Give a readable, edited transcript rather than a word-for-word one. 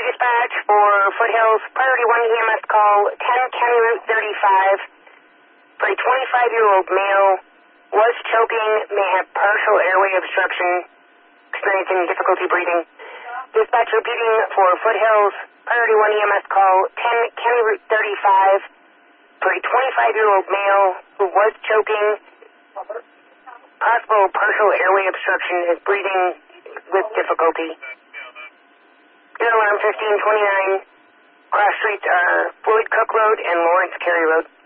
dispatch for Foothills, priority 1 EMS call, 10 County Route 35, for a 25-year-old male, was choking, may have partial airway obstruction, experiencing difficulty breathing. Dispatch repeating for Foothills, priority 1 EMS call, 10 County Route 35, for a 25-year-old male who was choking, possible partial airway obstruction, is breathing with difficulty. Air alarm 1529. Cross streets are Floyd Cook Road and Lawrence Carey Road.